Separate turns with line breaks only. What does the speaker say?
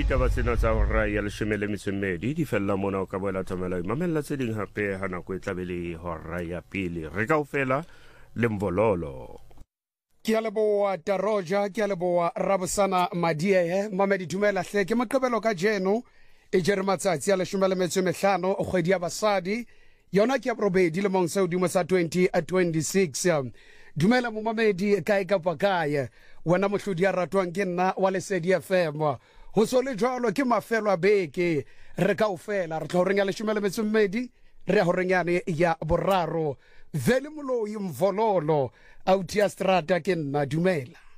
ditaba tsena tsa hora ya leshome le metso e mmedi di fella mona o ka boela tsamela mamella tse ding hape ha nako e tlabele hora ya pele re kaofela le mbololo
ke a leboa Taroja ke a leboa Rabosana Madieye mamedi dumela hle ke moqebelo ka jeno e jere matsatsi ya leshome le metso e mehlano kgwedi ya basadi yona ke ya probedi le mong sa udimo sa 2026 dumela mo mamedi kae ka pakaye wena mohlodi ya ratwang ke nna wa Lesedi FM ho so le jwalo ke mafelo a beke re kaofela re tlo renga leshome le metso mmedi re ho renyane ya boraro vele moloi mvololo autia strata ke nna dumela